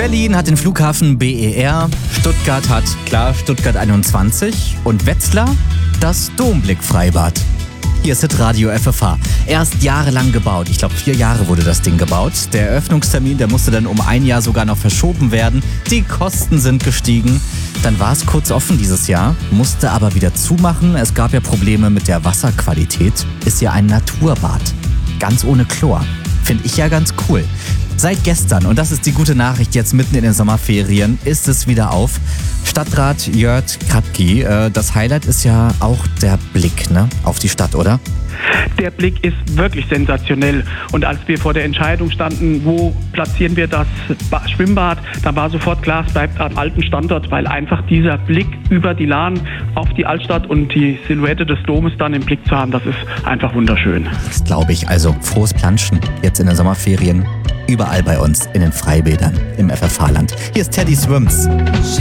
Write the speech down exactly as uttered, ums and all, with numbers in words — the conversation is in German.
Berlin hat den Flughafen B E R, Stuttgart hat, klar, Stuttgart einundzwanzig und Wetzlar das Domblick-Freibad. Hier ist Hitradio F F H. Erst jahrelang gebaut. Ich glaube, vier Jahre wurde das Ding gebaut. Der Eröffnungstermin, der musste dann um ein Jahr sogar noch verschoben werden. Die Kosten sind gestiegen. Dann war es kurz offen dieses Jahr, musste aber wieder zumachen. Es gab ja Probleme mit der Wasserqualität. Ist ja ein Naturbad. Ganz ohne Chlor. Finde ich ja ganz cool. Seit gestern, und das ist die gute Nachricht, jetzt mitten in den Sommerferien, ist es wieder auf. Stadtrat Jörg Kratky, äh, das Highlight ist ja auch der Blick, ne, auf die Stadt, oder? Der Blick ist wirklich sensationell. Und als wir vor der Entscheidung standen, wo platzieren wir das ba- Schwimmbad, da war sofort klar, es bleibt am alten Standort, weil einfach dieser Blick über die Lahn auf die Altstadt und die Silhouette des Domes dann im Blick zu haben, das ist einfach wunderschön. Das glaube ich. Also frohes Planschen jetzt in den Sommerferien. Überall bei uns in den Freibädern im F F H-Land. Hier ist Teddy Swims.